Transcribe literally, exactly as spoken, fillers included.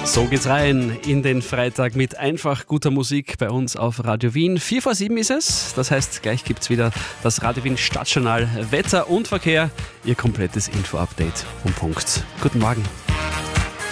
So geht's rein in den Freitag mit einfach guter Musik bei uns auf Radio Wien. Vier vor sieben ist es, das heißt, gleich gibt's wieder das Radio Wien Stadtjournal Wetter und Verkehr. Ihr komplettes Info-Update um Punkt. Guten Morgen.